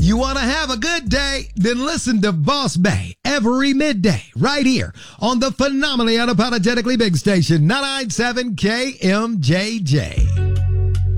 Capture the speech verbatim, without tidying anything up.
You want to have a good day? Then listen to Boss Bay every midday right here on the phenomenally unapologetically big station, nine ninety-seven K M J J.